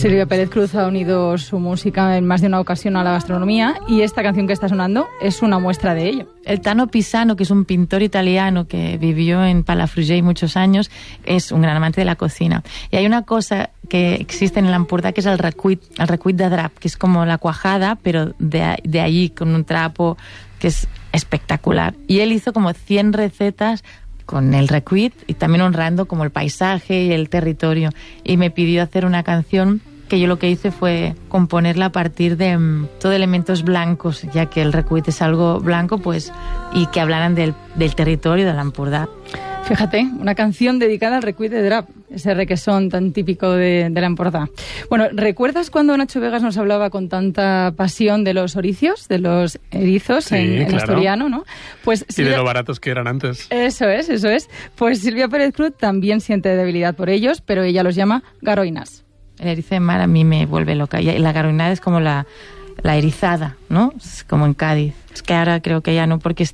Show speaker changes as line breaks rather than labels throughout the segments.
Silvia Pérez Cruz ha unido su música en más de una ocasión a la gastronomía y esta canción que está sonando es una muestra de ello.
El Tano Pisano, que es un pintor italiano que vivió en Palafrugell muchos años, es un gran amante de la cocina. Y hay una cosa que existe en el Empordà que es el recuit de drap, que es como la cuajada, pero de allí con un trapo que es espectacular. Y él hizo como 100 recetas con el recuit y también honrando como el paisaje y el territorio. Y me pidió hacer una canción que yo lo que hice fue componerla a partir de todo elementos blancos, ya que el recuit es algo blanco, pues, y que hablaran del territorio de l'Empordà.
Fíjate, una canción dedicada al recuit de drap, ese requesón tan típico de l'Empordà. Bueno, ¿recuerdas cuando Nacho Vegas nos hablaba con tanta pasión de los oricios, de los erizos
sí,
en
claro.
asturiano, ¿no? Pues
y de lo baratos que eran antes.
Eso es. Pues Silvia Pérez Cruz también siente debilidad por ellos, pero ella los llama garoinas.
El erizo de mar a mí me vuelve loca. Y la garoinada es como la erizada, ¿no? Es como en Cádiz. Es que ahora creo que ya no, porque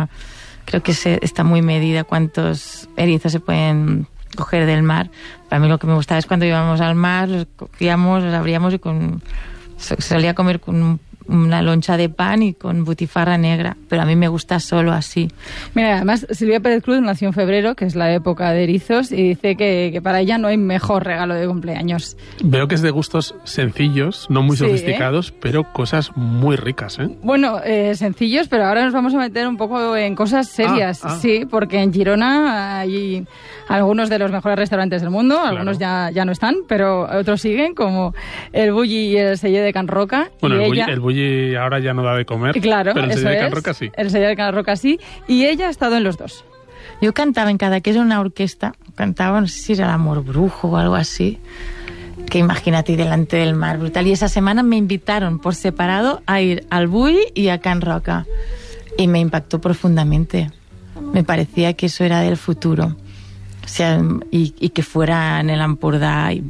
creo que está muy medida cuántos erizos se pueden coger del mar. Para mí lo que me gustaba es cuando íbamos al mar, los cogíamos, los abríamos y salía a comer con una loncha de pan y con butifarra negra, pero a mí me gusta solo así.
Mira, además Silvia Pérez Cruz nació en febrero, que es la época de erizos, y dice que para ella no hay mejor regalo de cumpleaños.
Veo que es de gustos sencillos, no muy sofisticados, pero cosas muy ricas, ¿eh?
Bueno, sencillos, pero ahora nos vamos a meter un poco en cosas serias. Sí, porque en Girona hay algunos de los mejores restaurantes del mundo, algunos ya no están, pero otros siguen, como el Bulli y el Celler de Can Roca.
Bueno,
y
el Bulli ahora ya no da de comer,
claro,
pero el Celler de Can Roca sí.
El Celler de Can Roca sí, y ella ha estado en los dos.
Yo cantaba en Cadaqués en una orquesta, cantaba, no sé si era el Amor Brujo o algo así, que imagínate, delante del mar, brutal. Y esa semana me invitaron por separado a ir al Bulli y a Can Roca, y me impactó profundamente. Me parecía que eso era del futuro. O sea, y que fuera en el Empordà, y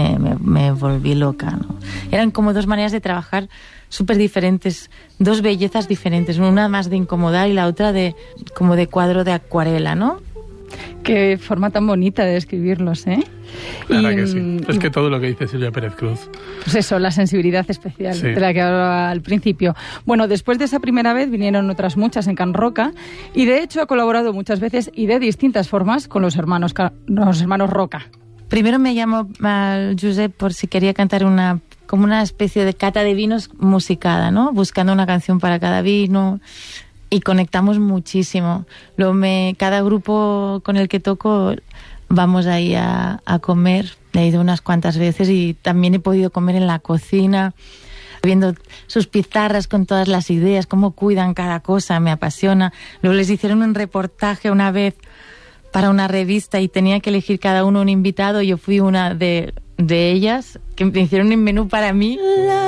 me volví loca, ¿no? Eran como dos maneras de trabajar súper diferentes, dos bellezas diferentes, una más de incomodar y la otra como de cuadro de acuarela, ¿no?
Qué forma tan bonita de describirlos, ¿eh?
Claro que sí. Es que todo lo que dice Silvia Pérez Cruz.
Pues eso, la sensibilidad especial de la que hablaba al principio. Bueno, después de esa primera vez vinieron otras muchas en Can Roca y de hecho ha colaborado muchas veces y de distintas formas con los hermanos Roca.
Primero me llamó al Josep por si quería cantar como una especie de cata de vinos musicada, ¿no? Buscando una canción para cada vino. Y conectamos muchísimo. Cada grupo con el que toco vamos ahí a comer. He ido unas cuantas veces y también he podido comer en la cocina, viendo sus pizarras con todas las ideas, cómo cuidan cada cosa, me apasiona. Luego les hicieron un reportaje una vez para una revista y tenía que elegir cada uno un invitado. Yo fui una de ellas, que me hicieron un menú para mí.